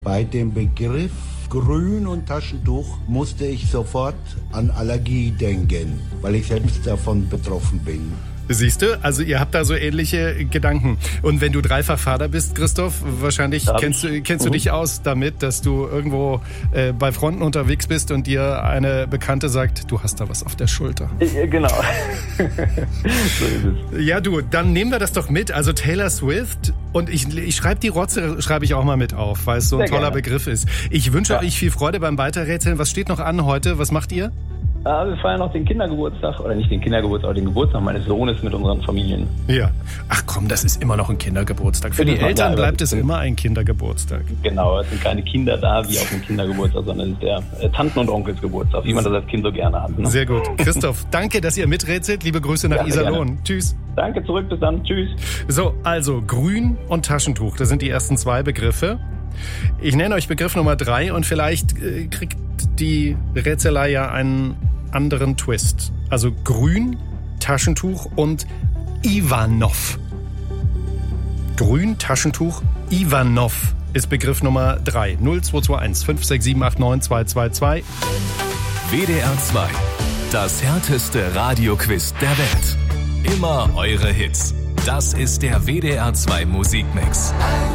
Bei dem Begriff Grün und Taschentuch musste ich sofort an Allergie denken, weil ich selbst davon betroffen bin. Siehst du, also ihr habt da so ähnliche Gedanken. Und wenn du dreifach Vater bist, Christoph, wahrscheinlich kennst du dich aus damit, dass du irgendwo bei Fronten unterwegs bist und dir eine Bekannte sagt, du hast da was auf der Schulter. Genau. So ist es. Ja, du, dann nehmen wir das doch mit. Also Taylor Swift, und ich schreibe die Rotze, schreibe ich auch mal mit auf, weil es so ein toller Begriff ist. Ich wünsche euch viel Freude beim Weiterrätseln. Was steht noch an heute? Was macht ihr? Wir feiern noch den Kindergeburtstag, oder nicht den Kindergeburtstag, aber den Geburtstag meines Sohnes mit unseren Familien. Ja. Ach komm, das ist immer noch ein Kindergeburtstag. Für die Eltern bleibt es immer ein Kindergeburtstag. Genau, es sind keine Kinder da wie auf dem Kindergeburtstag, sondern es ist der Tanten- und Onkelsgeburtstag, wie man das als Kind so gerne hat. Ne? Sehr gut. Christoph, danke, dass ihr miträtselt. Liebe Grüße nach Iserlohn. Gerne. Tschüss. Danke, zurück, bis dann. Tschüss. So, also Grün und Taschentuch, das sind die ersten zwei Begriffe. Ich nenne euch Begriff Nummer 3 und vielleicht kriegt die Rätselei ja einen anderen Twist. Also Grün, Taschentuch und Ivanov. Grün, Taschentuch, Ivanov ist Begriff Nummer 3. 0221 56789 222. WDR 2. Das härteste Radioquiz der Welt. Immer eure Hits. Das ist der WDR 2 Musikmix.